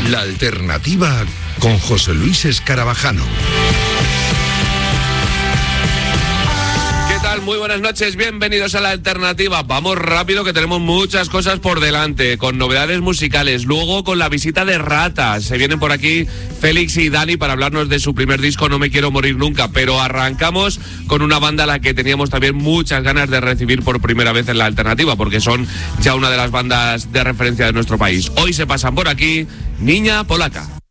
La Alternativa con José Luis Escarabajano. Muy buenas noches, bienvenidos a La Alternativa. Vamos rápido que tenemos muchas cosas por delante, con novedades musicales, luego con la visita de Ratas. Se vienen por aquí Félix y Dani para hablarnos de su primer disco, No me quiero morir nunca, pero arrancamos con una banda a la que teníamos también muchas ganas de recibir por primera vez en La Alternativa, porque son ya una de las bandas de referencia de nuestro país. Hoy se pasan por aquí Niña Polaca.